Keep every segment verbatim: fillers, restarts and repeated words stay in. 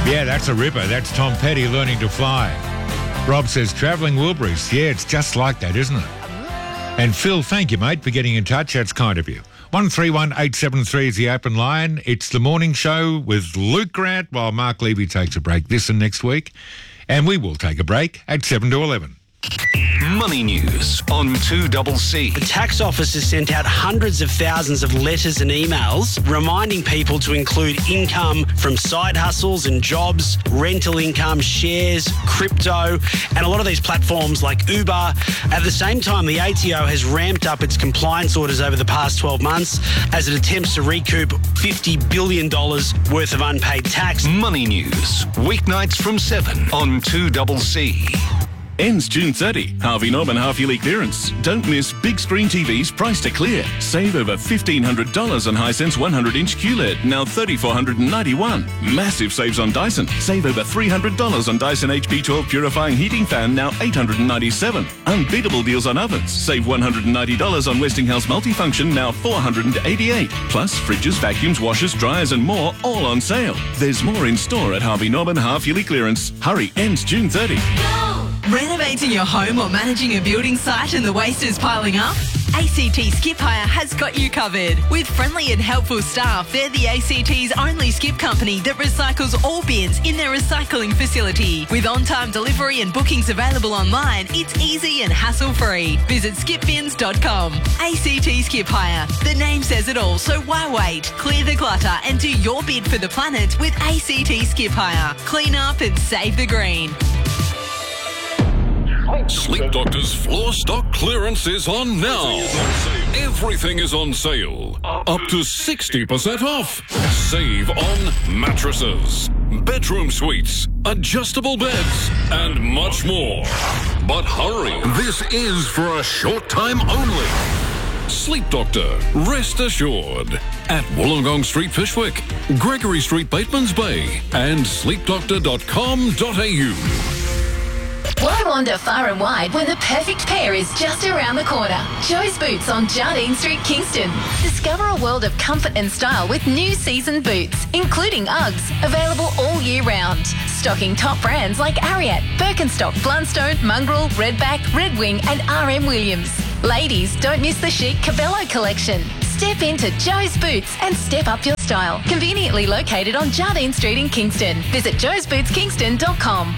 Yeah, that's a ripper. That's Tom Petty learning to fly. Rob says, travelling Wilburys. Yeah, it's just like that, isn't it? And Phil, thank you, mate, for getting in touch. That's kind of you. one three one eight seven three is the open line. It's the morning show with Luke Grant while Mark Levy takes a break this and next week. And we will take a break at seven to eleven. Money news on two C. The tax office has sent out hundreds of thousands of letters and emails reminding people to include income from side hustles and jobs, rental income, shares, crypto, and a lot of these platforms like Uber. At the same time, the A T O has ramped up its compliance orders over the past twelve months as it attempts to recoup fifty billion dollars worth of unpaid tax. Money news, weeknights from seven on two C. Ends June thirtieth. Harvey Norman half-yearly clearance. Don't miss big screen T Vs priced to clear. Save over fifteen hundred dollars on Hisense one hundred inch Q L E D, now three thousand four hundred ninety-one dollars. Massive saves on Dyson. Save over three hundred dollars on Dyson H P twelve Purifying Heating Fan, now eight hundred ninety-seven dollars. Unbeatable deals on ovens. Save one hundred ninety dollars on Westinghouse Multifunction, now four hundred eighty-eight dollars. Plus, fridges, vacuums, washers, dryers and more, all on sale. There's more in store at Harvey Norman half-yearly clearance. Hurry, ends June thirtieth. Renovating your home or managing a building site and the waste is piling up? A C T Skip Hire has got you covered. With friendly and helpful staff, they're the A C T's only skip company that recycles all bins in their recycling facility. With on-time delivery and bookings available online, it's easy and hassle-free. Visit skip bins dot com. A C T Skip Hire. The name says it all, so why wait? Clear the clutter and do your bid for the planet with A C T Skip Hire. Clean up and save the green. Sleep Doctor's floor stock clearance is on now. Everything is on sale. Up to sixty percent off. Save on mattresses, bedroom suites, adjustable beds, and much more. But hurry, this is for a short time only. Sleep Doctor, rest assured. At Wollongong Street, Fishwick, Gregory Street, Batemans Bay, and sleep doctor dot com dot a u. Why wander far and wide when the perfect pair is just around the corner? Joe's Boots on Jardine Street, Kingston. Discover a world of comfort and style with new season boots, including Uggs, available all year round. Stocking top brands like Ariat, Birkenstock, Blundstone, Mongrel, Redback, Red Wing and R M Williams. Ladies, don't miss the chic Cabello collection. Step into Joe's Boots and step up your style. Conveniently located on Jardine Street in Kingston. Visit joes boots kingston dot com.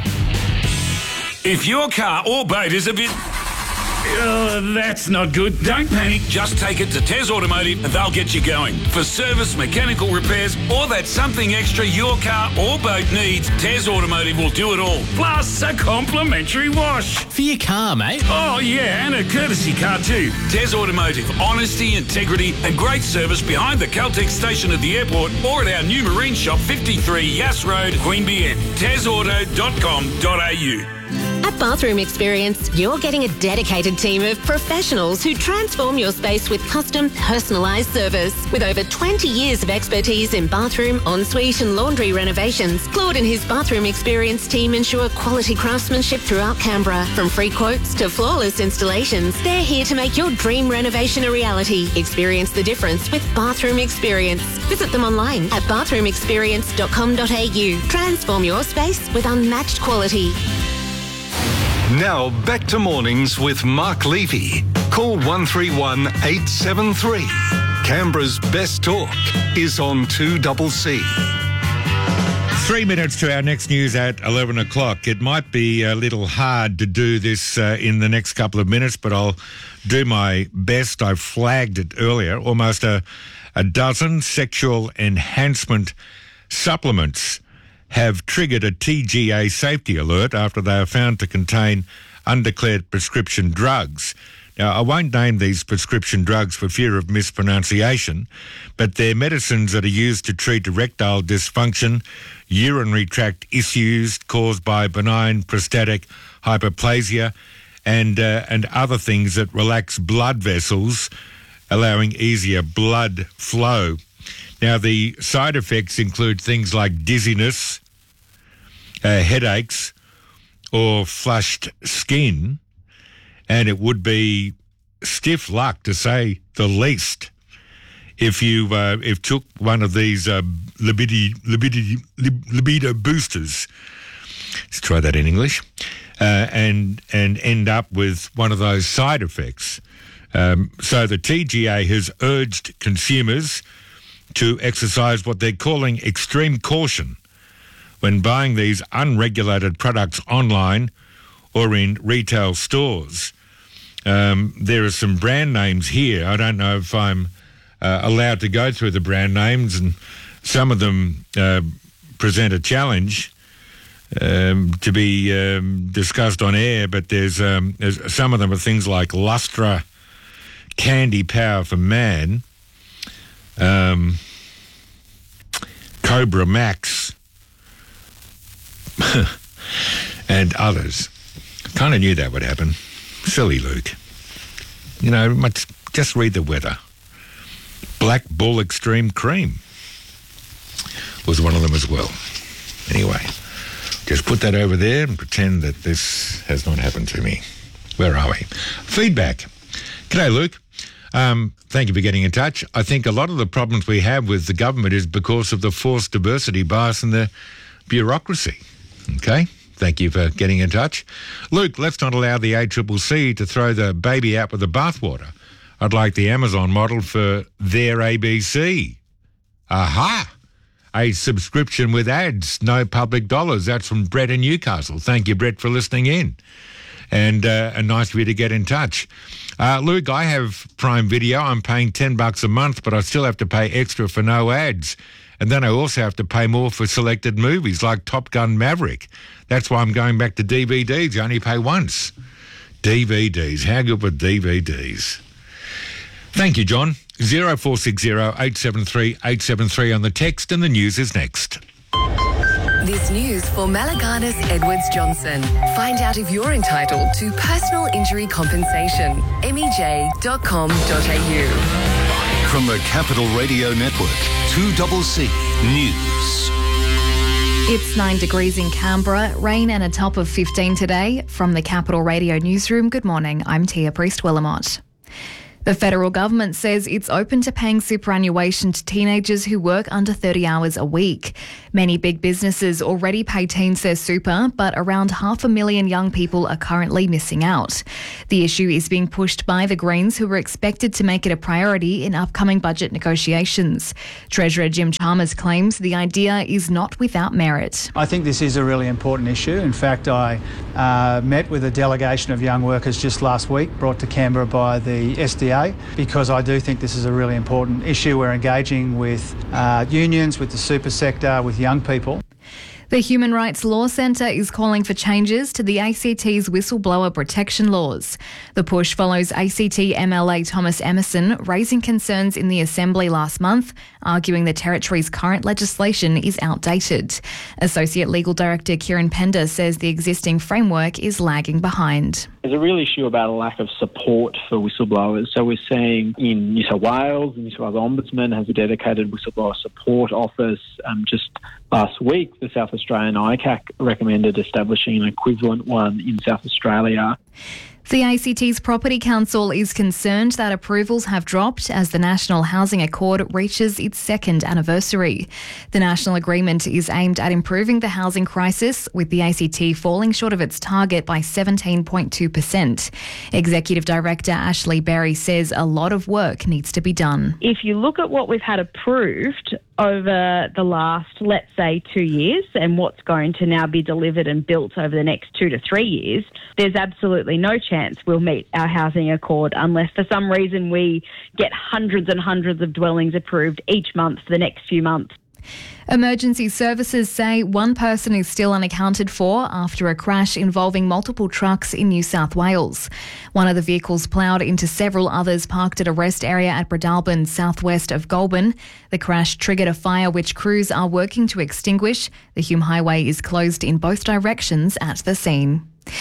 If your car or boat is a bit... Uh, that's not good. Don't panic. Just take it to Tez Automotive and they'll get you going. For service, mechanical repairs, or that something extra your car or boat needs, Tez Automotive will do it all. Plus a complimentary wash. For your car, mate. Oh, yeah, and a courtesy car too. Tez Automotive. Honesty, integrity and great service behind the Caltex station at the airport or at our new marine shop, fifty-three Yass Road, Queanbeyan. tez auto dot com dot a u. At Bathroom Experience, you're getting a dedicated team of professionals who transform your space with custom, personalised service. With over twenty years of expertise in bathroom, ensuite and laundry renovations, Claude and his Bathroom Experience team ensure quality craftsmanship throughout Canberra. From free quotes to flawless installations, they're here to make your dream renovation a reality. Experience the difference with Bathroom Experience. Visit them online at bathroom experience dot com dot a u. Transform your space with unmatched quality. Now back to mornings with Mark Levy. Call one three one eight seven three. Canberra's best talk is on two C. Three minutes to our next news at eleven o'clock. It might be a little hard to do this uh, in the next couple of minutes, but I'll do my best. I flagged it earlier. Almost a, a dozen sexual enhancement supplements have triggered a T G A safety alert after they are found to contain undeclared prescription drugs. Now, I won't name these prescription drugs for fear of mispronunciation, but they're medicines that are used to treat erectile dysfunction, urinary tract issues caused by benign prostatic hyperplasia, and uh, and other things that relax blood vessels, allowing easier blood flow. Now, the side effects include things like dizziness, uh, headaches, or flushed skin, and it would be stiff luck, to say the least, if you uh, if took one of these uh, libido, libido, libido boosters, let's try that in English, uh, and and end up with one of those side effects. Um, so the T G A has urged consumers to exercise what they're calling extreme caution when buying these unregulated products online or in retail stores. Um, there are some brand names here. I don't know if I'm uh, allowed to go through the brand names, and some of them uh, present a challenge um, to be um, discussed on air, but there's, um, there's some of them are things like Lustra, Candy Power for Man, um, Cobra Max, and others. Kind of knew that would happen. Silly Luke. You know, much, just read the weather. Black Bull Extreme Cream was one of them as well. Anyway, just put that over there and pretend that this has not happened to me. Where are we? Feedback. G'day, Luke. Um, thank you for getting in touch. I think a lot of the problems we have with the government is because of the forced diversity bias and the bureaucracy. Okay? Thank you for getting in touch. Luke, let's not allow the A C C C to throw the baby out with the bathwater. I'd like the Amazon model for their A B C. Aha! A subscription with ads, no public dollars. That's from Brett in Newcastle. Thank you, Brett, for listening in. And uh, a nice of you to get in touch. Uh, Luke, I have Prime Video. I'm paying ten bucks a month, but I still have to pay extra for no ads. And then I also have to pay more for selected movies like Top Gun Maverick. That's why I'm going back to D V Ds. You only pay once. D V Ds. How good with D V Ds? Thank you, John. zero four six zero eight seven three eight seven three on the text, and the news is next. This news for Malaganas Edwards Johnson. Find out if you're entitled to personal injury compensation. M E J dot com dot a u. From the Capital Radio Network, two C C News. It's nine degrees in Canberra, rain and a top of fifteen today. From the Capital Radio Newsroom, good morning, I'm Tia Priest-Willamont. The federal government says it's open to paying superannuation to teenagers who work under thirty hours a week. Many big businesses already pay teens their super, but around half a million young people are currently missing out. The issue is being pushed by the Greens, who are expected to make it a priority in upcoming budget negotiations. Treasurer Jim Chalmers claims the idea is not without merit. I think this is a really important issue. In fact, I uh, met with a delegation of young workers just last week, brought to Canberra by the S D A, because I do think this is a really important issue. We're engaging with uh, unions, with the super sector, with young people. The Human Rights Law Centre is calling for changes to the A C T's whistleblower protection laws. The push follows A C T M L A Thomas Emerson raising concerns in the Assembly last month, arguing the Territory's current legislation is outdated. Associate Legal Director Kieran Pender says the existing framework is lagging behind. There's a real issue about a lack of support for whistleblowers. So we're seeing in New South Wales, the New South Wales Ombudsman has a dedicated whistleblower support office. Um, just last week, the South Australian I C A C recommended establishing an equivalent one in South Australia. The A C T's Property Council is concerned that approvals have dropped as the National Housing Accord reaches its second anniversary. The national agreement is aimed at improving the housing crisis, with the A C T falling short of its target by seventeen point two percent. Executive Director Ashley Berry says a lot of work needs to be done. If you look at what we've had approved over the last, let's say, two years and what's going to now be delivered and built over the next two to three years, there's absolutely no chance we'll meet our housing accord unless for some reason we get hundreds and hundreds of dwellings approved each month for the next few months. Emergency services say one person is still unaccounted for after a crash involving multiple trucks in New South Wales. One of the vehicles ploughed into several others parked at a rest area at Bredalbin, southwest of Goulburn. The crash triggered a fire which crews are working to extinguish. The Hume Highway is closed in both directions at the scene.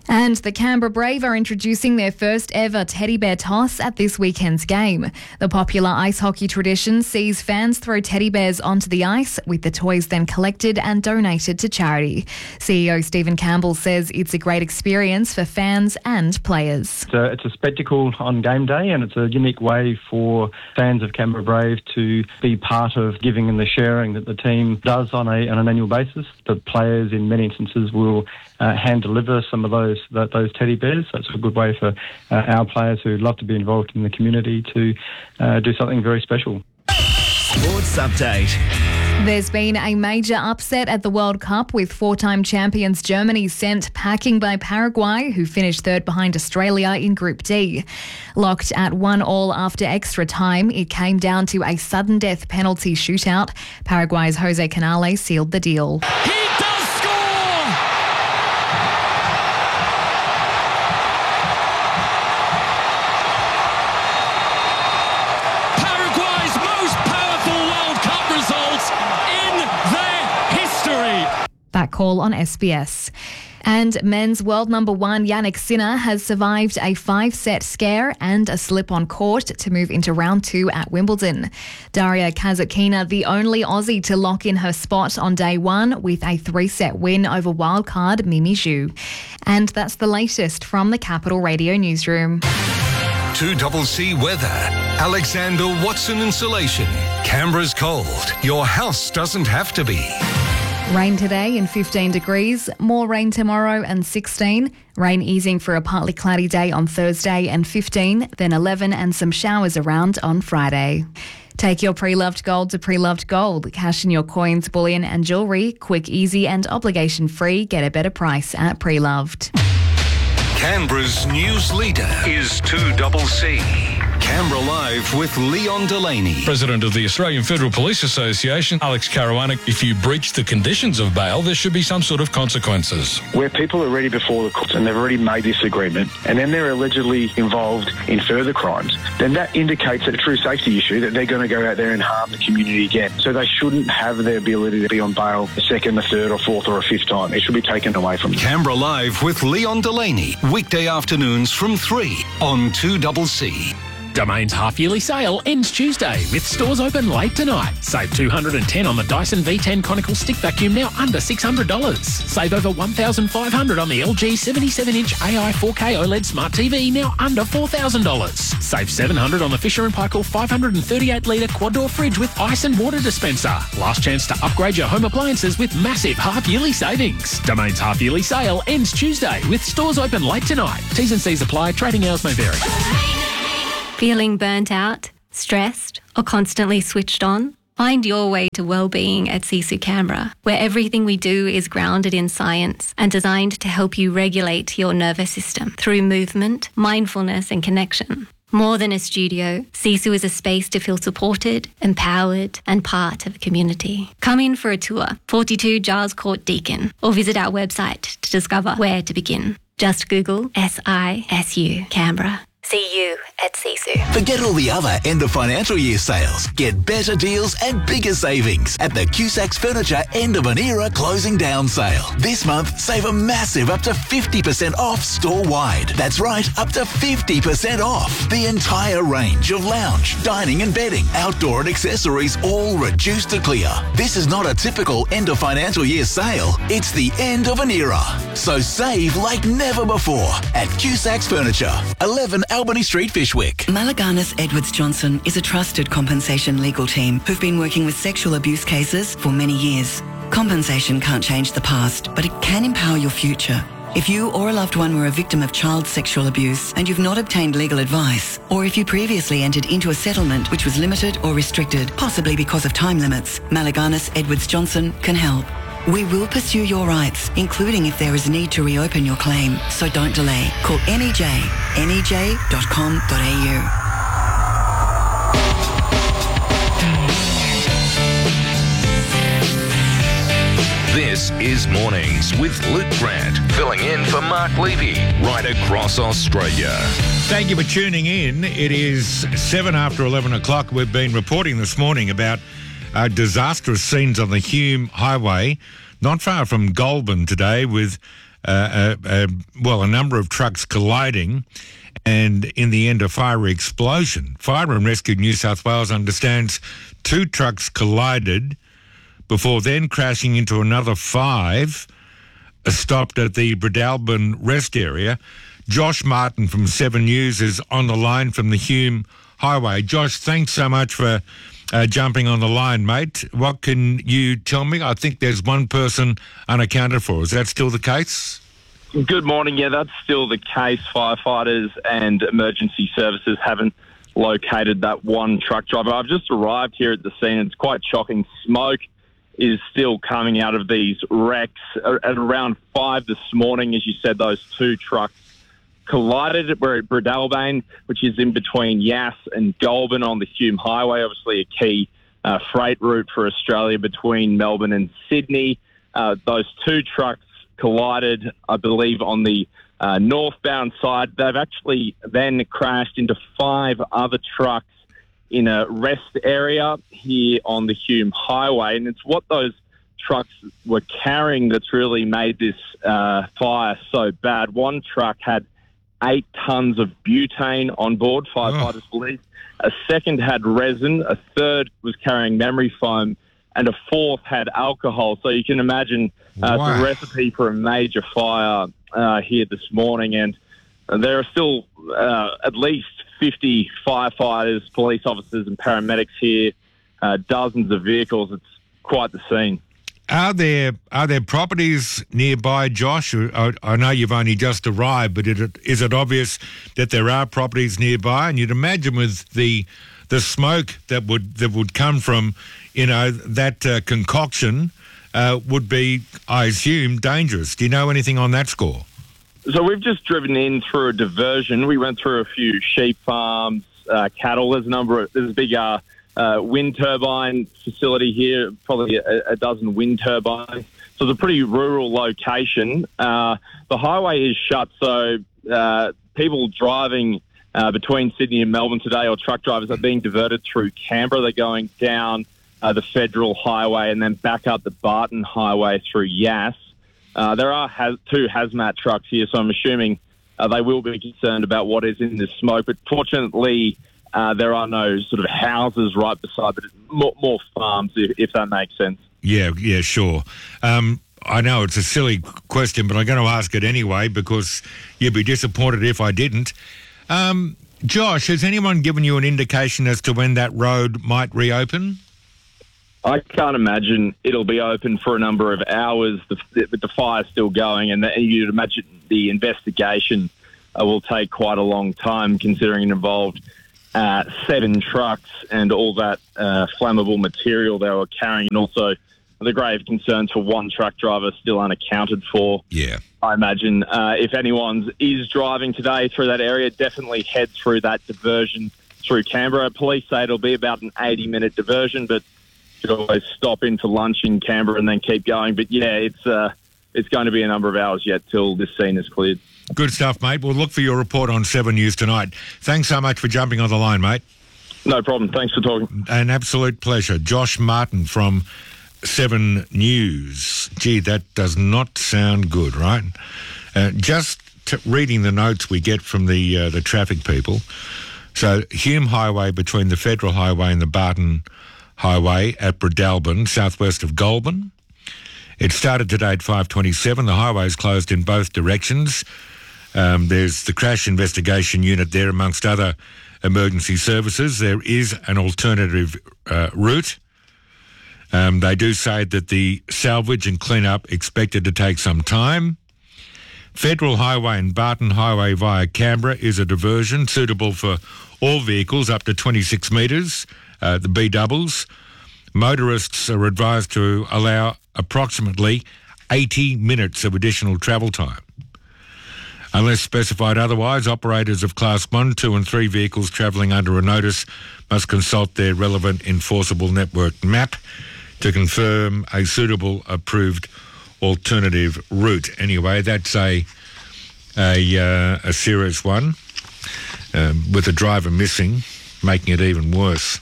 And the Canberra Brave are introducing their first ever teddy bear toss at this weekend's game. The popular ice hockey tradition sees fans throw teddy bears onto the ice, with the toys then collected and donated to charity. C E O Stephen Campbell says it's a great experience for fans and players. It's a, it's a spectacle on game day, and it's a unique way for fans of Canberra Brave to be part of giving and the sharing that the team does on, a, on an annual basis. The players, in many instances, will uh, hand deliver some of those that, those teddy bears. So it's a good way for uh, our players who love to be involved in the community to uh, do something very special. Sports Update. There's been a major upset at the World Cup, with four-time champions Germany sent packing by Paraguay, who finished third behind Australia in Group D. Locked at one all after extra time, it came down to a sudden death penalty shootout. Paraguay's Jose Canales sealed the deal. That call on S B S. And men's world number one Yannick Sinner has survived a five-set scare and a slip on court to move into round two at Wimbledon. Daria Kasatkina, the only Aussie to lock in her spot on day one with a three-set win over wildcard Mimi Zhu. And that's the latest from the Capital Radio newsroom. two C C weather. Alexander Watson Insulation. Canberra's cold. Your house doesn't have to be. Rain today and fifteen degrees, more rain tomorrow and sixteen. Rain easing for a partly cloudy day on Thursday and fifteen, then eleven and some showers around on Friday. Take your pre-loved gold to Pre-Loved Gold. Cash in your coins, bullion and jewellery. Quick, easy and obligation-free. Get a better price at Pre-Loved. Canberra's news leader is two C C. Canberra Live with Leon Delaney. President of the Australian Federal Police Association, Alex Caruana, if you breach the conditions of bail, there should be some sort of consequences. Where people are ready before the courts and they've already made this agreement and then they're allegedly involved in further crimes, then that indicates a true safety issue that they're going to go out there and harm the community again. So they shouldn't have the ability to be on bail a second, a third or fourth or a fifth time. It should be taken away from them. Canberra Live with Leon Delaney. Weekday afternoons from three on two C C. Domain's half-yearly sale ends Tuesday, with stores open late tonight. Save two hundred ten dollars on the Dyson V ten Conical Stick Vacuum, now under six hundred dollars. Save over one thousand five hundred dollars on the L G seventy-seven inch A I four K OLED Smart T V, now under four thousand dollars. Save seven hundred dollars on the Fisher and Paykel five hundred thirty-eight litre quad-door fridge with ice and water dispenser. Last chance to upgrade your home appliances with massive half-yearly savings. Domain's half-yearly sale ends Tuesday, with stores open late tonight. T's and C's apply. Trading hours may vary. Feeling burnt out, stressed, or constantly switched on? Find your way to well-being at Sisu Canberra, where everything we do is grounded in science and designed to help you regulate your nervous system through movement, mindfulness, and connection. More than a studio, Sisu is a space to feel supported, empowered, and part of a community. Come in for a tour, forty-two Giles Court, Deakin, or visit our website to discover where to begin. Just Google S I S U Canberra. See you at Sisu. Forget all the other end of financial year sales. Get better deals and bigger savings at the Cusacks Furniture End of an Era Closing Down Sale. This month, save a massive up to fifty percent off store-wide. That's right, up to fifty percent off. The entire range of lounge, dining and bedding, outdoor and accessories, all reduced to clear. This is not a typical end of financial year sale. It's the end of an era. So save like never before at Cusacks Furniture, eleven Albany Street, Fishwick. Malaganas Edwards Johnson is a trusted compensation legal team who've been working with sexual abuse cases for many years. Compensation can't change the past, but it can empower your future. If you or a loved one were a victim of child sexual abuse and you've not obtained legal advice, or if you previously entered into a settlement which was limited or restricted, possibly because of time limits, Malaganas Edwards Johnson can help. We will pursue your rights, including if there is a need to reopen your claim. So don't delay. Call M E J, M E J dot com dot A U. This is Mornings with Luke Grant, filling in for Mark Levy, right across Australia. Thank you for tuning in. It is seven after eleven o'clock. We've been reporting this morning about uh, disastrous scenes on the Hume Highway, not far from Goulburn today, with uh, uh, uh, well, a number of trucks colliding, and in the end, a fiery explosion. Fire and Rescue New South Wales understands two trucks collided before then crashing into another five, uh, stopped at the Bredelban rest area. Josh Martin from Seven News is on the line from the Hume Highway. Josh, thanks so much for uh, jumping on the line, mate. What can you tell me? I think there's one person unaccounted for. Is that still the case? Good morning. Yeah, that's still the case. Firefighters and emergency services haven't located that one truck driver. I've just arrived here at the scene. It's quite shocking. Smoke is still coming out of these wrecks. At around five this morning, as you said, those two trucks collided. We're at Bredelban, which is in between Yass and Goulburn on the Hume Highway, obviously a key uh, freight route for Australia between Melbourne and Sydney. Uh, those two trucks collided, I believe, on the uh, northbound side. They've actually then crashed into five other trucks in a rest area here on the Hume Highway, and it's what those trucks were carrying that's really made this uh, fire so bad. One truck had eight tons of butane on board, firefighters oh. believe. A second had resin, a third was carrying memory foam, and a fourth had alcohol. So you can imagine uh, wow. the recipe for a major fire uh, here this morning. And uh, there are still uh, at least fifty firefighters, police officers and paramedics here, uh, dozens of vehicles. It's quite the scene. Are there are there properties nearby, Josh? I, I know you've only just arrived, but it, is it obvious that there are properties nearby? And you'd imagine with the the smoke that would that would come from, you know, that uh, concoction uh, would be, I assume, dangerous. Do you know anything on that score? So we've just driven in through a diversion. We went through a few sheep farms, uh, cattle. There's a number of there's a big uh, uh, wind turbine facility here, probably a, a dozen wind turbines. So it's a pretty rural location. Uh, the highway is shut, so uh, people driving uh, between Sydney and Melbourne today, or truck drivers, are being diverted through Canberra. They're going down uh, the Federal Highway and then back up the Barton Highway through Yass. Uh, there are has- two hazmat trucks here, so I'm assuming uh, they will be concerned about what is in this smoke. But fortunately, uh, there are no sort of houses right beside it. More, more farms, if, if that makes sense. Yeah, yeah, sure. Um, I know it's a silly question, but I'm going to ask it anyway because you'd be disappointed if I didn't. Um, Josh, has anyone given you an indication as to when that road might reopen? I can't imagine it'll be open for a number of hours, the, the, the fire's still going, and, the, and you'd imagine the investigation uh, will take quite a long time, considering it involved uh, seven trucks and all that uh, flammable material they were carrying, and also the grave concerns for one truck driver still unaccounted for. Yeah. I imagine uh, if anyone is driving today through that area, definitely head through that diversion through Canberra. Police say it'll be about an eighty-minute diversion, but you could always stop in for lunch in Canberra and then keep going. But yeah, it's uh, it's going to be a number of hours yet till this scene is cleared. Good stuff, mate. We'll look for your report on Seven News tonight. Thanks so much for jumping on the line, mate. No problem. Thanks for talking. An absolute pleasure. Josh Martin from Seven News. Gee, that does not sound good, right? Uh, just t- reading the notes we get from the uh, the traffic people. So, Hume Highway between the Federal Highway and the Barton Highway at Bredelban, southwest of Goulburn. It started today at five twenty-seven. The highway is closed in both directions. Um, there's the crash investigation unit there, amongst other emergency services. There is an alternative uh, route. Um, they do say that the salvage and clean-up expected to take some time. Federal Highway and Barton Highway via Canberra is a diversion suitable for all vehicles up to twenty-six metres, uh, the B-doubles. Motorists are advised to allow approximately eighty minutes of additional travel time. Unless specified otherwise, operators of Class one, two and three vehicles travelling under a notice must consult their relevant enforceable network map to confirm a suitable approved alternative route. Anyway, that's a a, uh, a serious one, um, with a driver missing, making it even worse.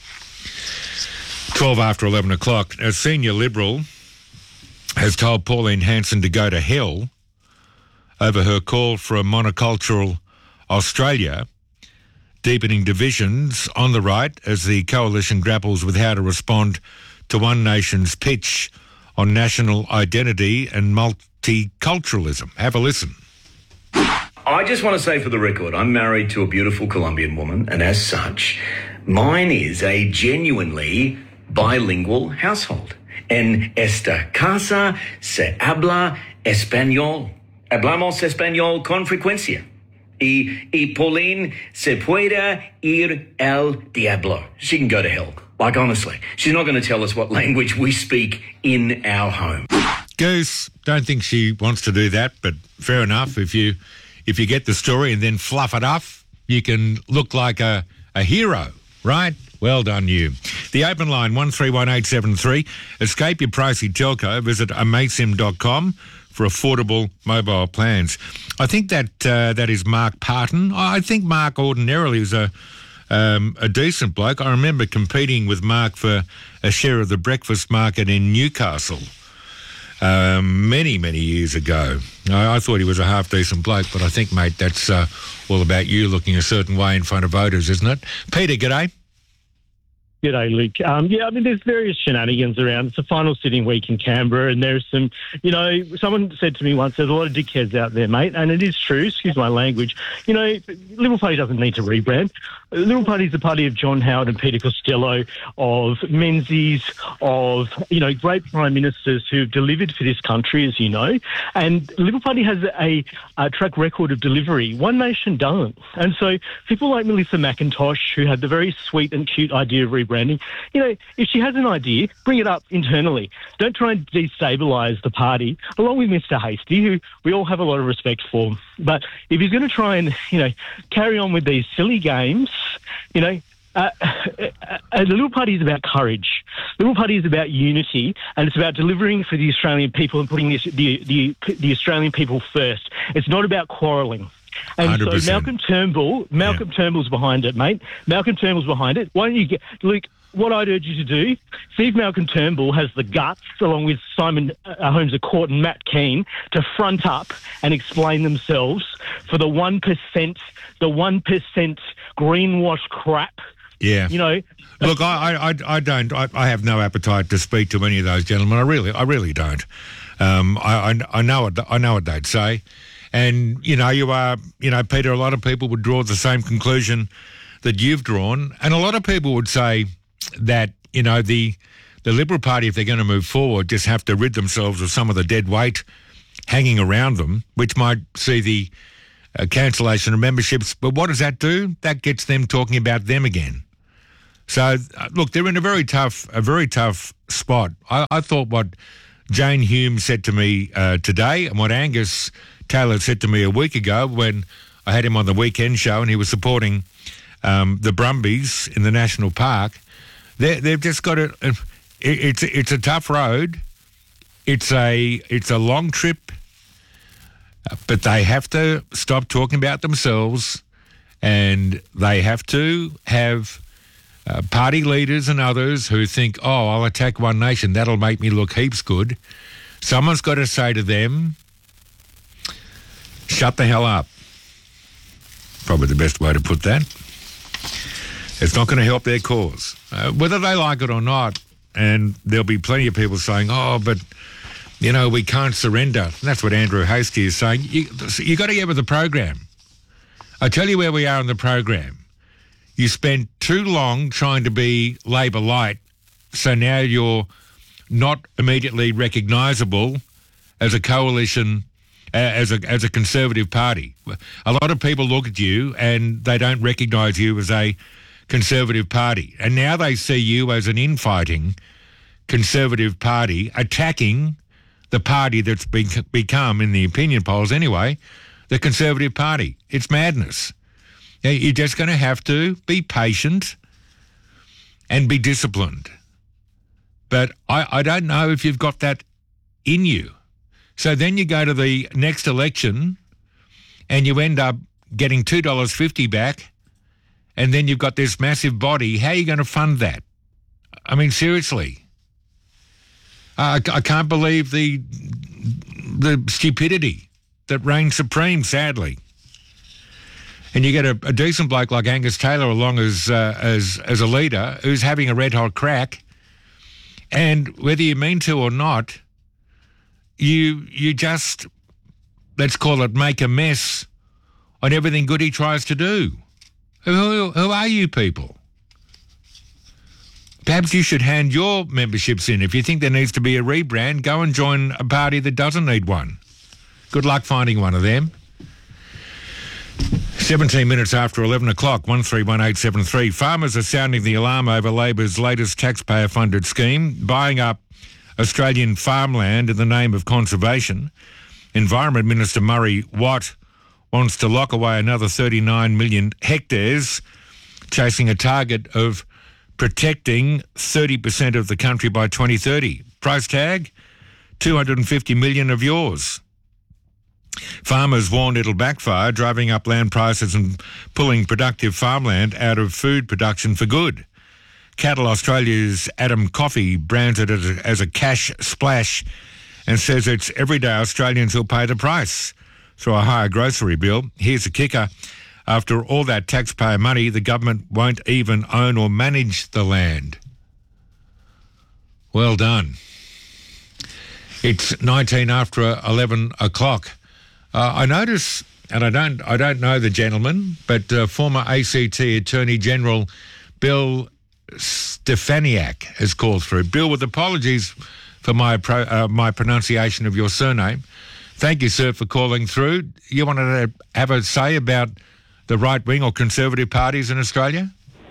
twelve after eleven o'clock, a senior Liberal has told Pauline Hanson to go to hell over her call for a monocultural Australia, deepening divisions on the right as the coalition grapples with how to respond to One Nation's pitch on national identity and multiculturalism. Have a listen. I just want to say for the record, I'm married to a beautiful Colombian woman, and as such, mine is a genuinely bilingual household. En esta casa se habla español. Hablamos español con frecuencia. Y, y Pauline se puede ir al diablo. She can go to hell. Like, honestly, she's not going to tell us what language we speak in our home. Goose, don't think she wants to do that, but fair enough. If you if you get the story and then fluff it up, you can look like a, a hero, right? Well done, you. The open line, one three one eight seven three. Escape your pricey telco. Visit amaysim dot com for affordable mobile plans. I think that uh, that is Mark Parton. I think Mark ordinarily is a um, a decent bloke. I remember competing with Mark for a share of the breakfast market in Newcastle um, many, many years ago. I, I thought he was a half-decent bloke, but I think, mate, that's uh, all about you looking a certain way in front of voters, isn't it? Peter, g'day. G'day, Luke. Um, yeah, I mean, there's various shenanigans around. It's a final sitting week in Canberra, and there's some, you know, someone said to me once, there's a lot of dickheads out there, mate, and it is true, excuse my language. You know, Liberal Party doesn't need to rebrand. The Liberal Party is the party of John Howard and Peter Costello, of Menzies, of, you know, great prime ministers who've delivered for this country, as you know, and the Liberal Party has a, a track record of delivery. One Nation doesn't. And so people like Melissa McIntosh, who had the very sweet and cute idea of rebranding, Branding, you know, if she has an idea, bring it up internally. Don't try and destabilise the party, along with Mister Hastie, who we all have a lot of respect for. But if he's going to try and, you know, carry on with these silly games, you know, Uh, uh, the Liberal Party is about courage. The Liberal Party is about unity, and it's about delivering for the Australian people and putting this, the, the the Australian people first. It's not about quarrelling. And one hundred percent. So Malcolm Turnbull, Malcolm yeah. Turnbull's behind it, mate. Malcolm Turnbull's behind it. Why don't you get, Luke, what I'd urge you to do, see if Malcolm Turnbull has the guts, along with Simon uh, Holmes à Court and Matt Keane, to front up and explain themselves for the one percent, the one percent greenwash crap. Yeah. You know. Look, I, I, I don't. I, I have no appetite to speak to any of those gentlemen. I really, I really don't. Um, I, I, I know what I know what they'd say, and you know, you are, you know, Peter. A lot of people would draw the same conclusion that you've drawn, and a lot of people would say that you know the the Liberal Party, if they're going to move forward, just have to rid themselves of some of the dead weight hanging around them, which might see the uh, cancellation of memberships. But what does that do? That gets them talking about them again. So, uh, look, they're in a very tough, a very tough spot. I, I thought what Jane Hume said to me uh, today and what Angus Taylor said to me a week ago when I had him on the weekend show and he was supporting um, the Brumbies in the National Park, they've just got a, it, it's, it's a tough road. It's a, it's a long trip, but they have to stop talking about themselves and they have to have Uh, party leaders and others who think, oh, I'll attack One Nation, that'll make me look heaps good. Someone's got to say to them, shut the hell up. Probably the best way to put that. It's not going to help their cause. Uh, whether they like it or not, and there'll be plenty of people saying, oh, but, you know, we can't surrender. And that's what Andrew Hastie is saying. You, you got to get with the program. I tell you where we are in the program. You spent too long trying to be Labor light, so now you're not immediately recognisable as a coalition, uh, as a as a Conservative party. A lot of people look at you and they don't recognise you as a Conservative party, and now they see you as an infighting Conservative party attacking the party that's been, become, in the opinion polls anyway, the Conservative Party. It's madness. You're just going to have to be patient and be disciplined. But I, I don't know if you've got that in you. So then you go to the next election and you end up getting two dollars fifty back, and then you've got this massive body. How are you going to fund that? I mean, seriously. I, I can't believe the the stupidity that reigns supreme, sadly. And you get a, a decent bloke like Angus Taylor along as uh, as as a leader who's having a red hot crack, and whether you mean to or not, you you just, let's call it, make a mess on everything good he tries to do. Who, who are you people? Perhaps you should hand your memberships in. If you think there needs to be a rebrand, go and join a party that doesn't need one. Good luck finding one of them. seventeen minutes after eleven o'clock, one three one eight seven three. Farmers are sounding the alarm over Labor's latest taxpayer-funded scheme, buying up Australian farmland in the name of conservation. Environment Minister Murray Watt wants to lock away another thirty-nine million hectares, chasing a target of protecting thirty percent of the country by twenty thirty. Price tag, two hundred fifty million of yours. Farmers warned it'll backfire, driving up land prices and pulling productive farmland out of food production for good. Cattle Australia's Adam Coffey brands it as a, as a cash splash and says it's everyday Australians who'll pay the price through a higher grocery bill. Here's the kicker. After all that taxpayer money, the government won't even own or manage the land. Well done. It's nineteen after eleven o'clock. Uh, I notice, and I don't, I don't know the gentleman, but uh, former A C T Attorney General Bill Stefaniak has called through. Bill, with apologies for my pro, uh, my pronunciation of your surname. Thank you, sir, for calling through. You wanted to have a say about the right-wing or Conservative parties in Australia?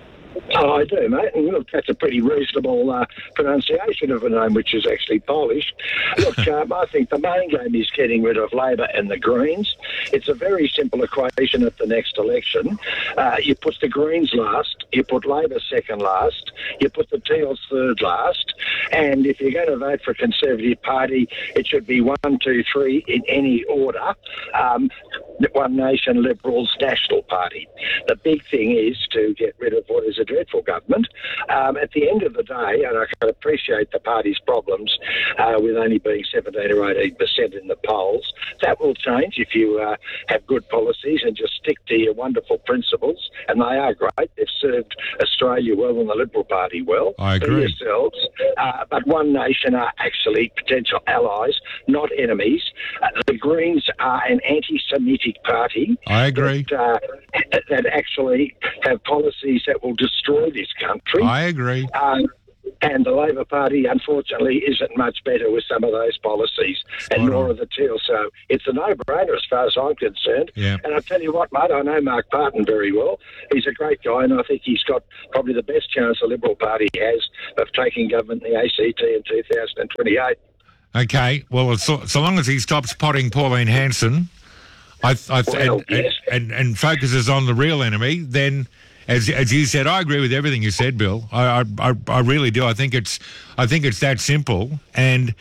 Oh, I do, mate. And look, that's a pretty reasonable uh, pronunciation of a name, which is actually Polish. Look, um, I think the main game is getting rid of Labor and the Greens. It's a very simple equation at the next election. Uh, you put the Greens last, you put Labor second last, you put the Teals third last, and if you're going to vote for a Conservative Party, it should be one, two, three in any order. Um, One Nation, Liberals, National Party. The big thing is to get rid of what is a dreadful government. Um, at the end of the day, and I can appreciate the party's problems uh, with only being seventeen or eighteen percent in the polls, that will change if you uh, have good policies and just stick to your wonderful principles, and they are great. They've served Australia well and the Liberal Party well. I agree. For yourselves. Uh, but One Nation are actually potential allies, not enemies. Uh, the Greens are an anti-Semitic party. I agree. That, uh, that actually have policies that will destroy this country. I agree. Um, and the Labor Party, unfortunately, isn't much better with some of those policies, Spot and nor on. are the Teals. So it's a no-brainer as far as I'm concerned. Yeah. And I'll tell you what, mate, I know Mark Parton very well. He's a great guy, and I think he's got probably the best chance the Liberal Party has of taking government in the A C T in two thousand twenty-eight. Okay, well, so, so long as he stops potting Pauline Hanson, I, I, well, and, yes. and, and, and focuses on the real enemy, then, as as you said, I agree with everything you said, Bill. I I, I really do. I think it's I think it's that simple. And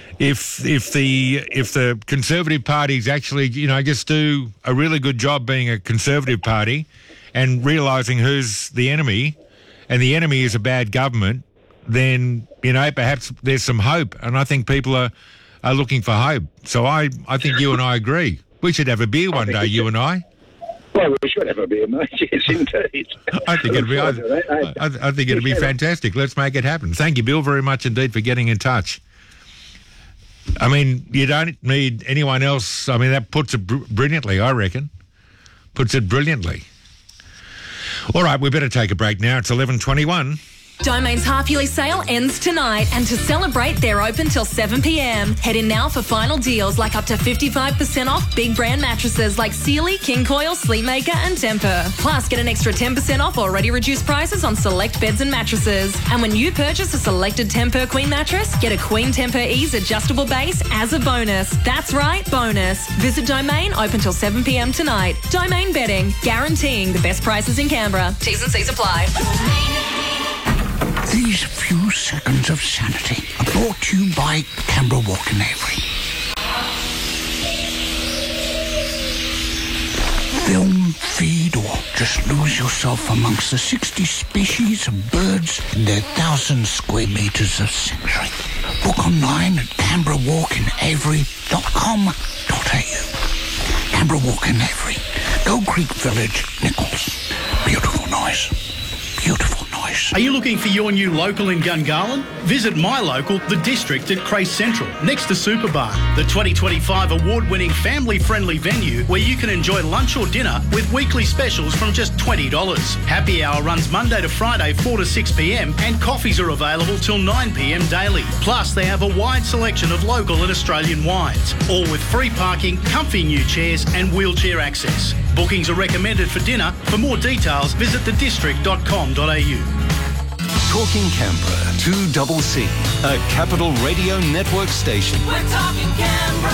if if the if the Conservative parties actually, you know, just do a really good job being a Conservative party and realising who's the enemy, and the enemy is a bad government, then, you know, perhaps there's some hope. And I think people are, are looking for hope. So I, I think you and I agree. We should have a beer one day, you and I. Well, we should have a beer, mate. Yes, indeed. I think it'd be. I, I, I think it'd be fantastic. Let's make it happen. Thank you, Bill, very much indeed for getting in touch. I mean, you don't need anyone else. I mean, that puts it br- brilliantly. I reckon, puts it brilliantly. All right, we better take a break now. It's eleven twenty-one. Domain's half-yearly sale ends tonight, and to celebrate, they're open till seven p.m. Head in now for final deals like up to fifty-five percent off big brand mattresses like Sealy, King Coil, Sleepmaker and Tempur. Plus, get an extra ten percent off already reduced prices on select beds and mattresses. And when you purchase a selected Tempur Queen mattress, get a Queen Tempur Ease adjustable base as a bonus. That's right, bonus. Visit Domain, open till seven p.m. tonight. Domain Bedding, guaranteeing the best prices in Canberra. T's and C's apply. These few seconds of sanity are brought to you by Canberra Walk and Avery. Film, feed, or just lose yourself amongst the sixty species of birds in their thousand square metres of sanctuary. Book online at canberra walk and avery dot com dot a u. Canberra Walk in Every. Gold Creek Village, Nichols. Beautiful noise. Beautiful noise. Are you looking for your new local in Gungahlin? Visit my local, The District at Crace Central, next to Superbar, the twenty twenty-five award-winning family-friendly venue where you can enjoy lunch or dinner with weekly specials from just twenty dollars. Happy hour runs Monday to Friday, four to six p m, and coffees are available till nine p m daily. Plus, they have a wide selection of local and Australian wines, all with free parking, comfy new chairs and wheelchair access. Bookings are recommended for dinner. For more details, visit the district dot com dot a u. Talking Canberra, two double C, a Capital Radio Network station. We're talking Canberra.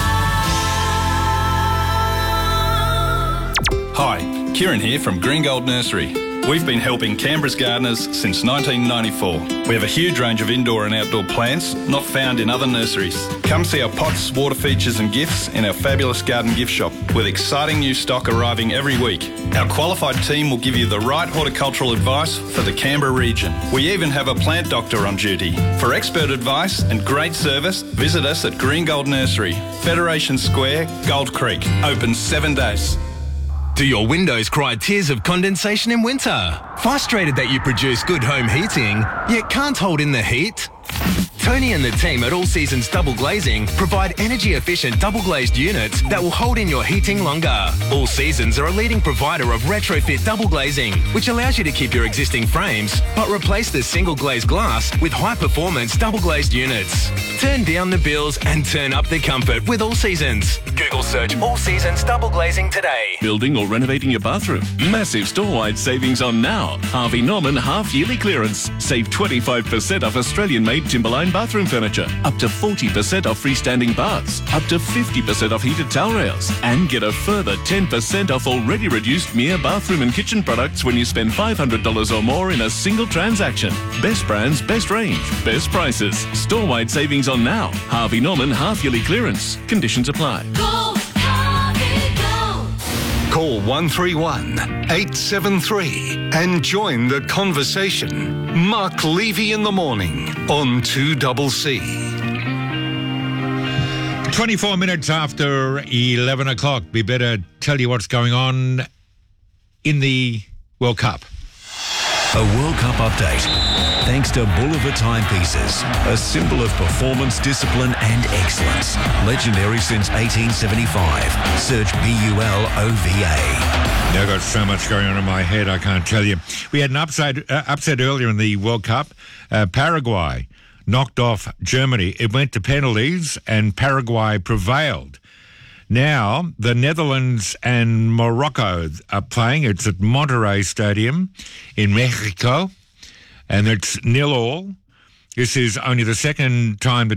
Hi, Kieran here from Green Gold Nursery. We've been helping Canberra's gardeners since nineteen ninety-four. We have a huge range of indoor and outdoor plants not found in other nurseries. Come see our pots, water features and gifts in our fabulous garden gift shop with exciting new stock arriving every week. Our qualified team will give you the right horticultural advice for the Canberra region. We even have a plant doctor on duty. For expert advice and great service, visit us at Green Gold Nursery, Federation Square, Gold Creek. Open seven days. Do your windows cry tears of condensation in winter? Frustrated that you produce good home heating, yet can't hold in the heat? Tony and the team at All Seasons Double Glazing provide energy-efficient double-glazed units that will hold in your heating longer. All Seasons are a leading provider of retrofit double glazing, which allows you to keep your existing frames, but replace the single-glazed glass with high-performance double-glazed units. Turn down the bills and turn up the comfort with All Seasons. Google search All Seasons Double Glazing today. Building or renovating your bathroom? Massive store-wide savings on now. Harvey Norman half-yearly clearance. Save twenty-five percent off Australian-made Timberline bathroom furniture, up to forty percent off freestanding baths, up to fifty percent off heated towel rails, and get a further ten percent off already reduced Mia bathroom and kitchen products when you spend five hundred dollars or more in a single transaction. Best brands, best range, best prices. Store-wide savings on now. Harvey Norman half-yearly clearance. Conditions apply. Go, Harvey, go. Call one three one, eight seven three and join the conversation. Mark Levy in the morning on two double C. twenty-four minutes after eleven o'clock. We better tell you what's going on in the World Cup. A World Cup update. Thanks to Bolivar Timepieces, a symbol of performance, discipline and excellence. Legendary since eighteen seventy-five. Search B U L O V A. I've got so much going on in my head, I can't tell you. We had an upset, uh, upset earlier in the World Cup. Uh, Paraguay knocked off Germany. It went to penalties and Paraguay prevailed. Now, the Netherlands and Morocco are playing. It's at Monterrey Stadium in Mexico, and it's nil all. This is only the second time the